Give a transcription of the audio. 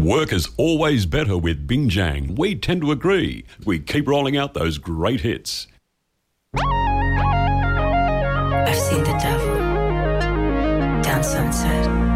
Work is always better with Bingjang. We tend to agree. We keep rolling out those great hits. I've seen the devil down Sunset.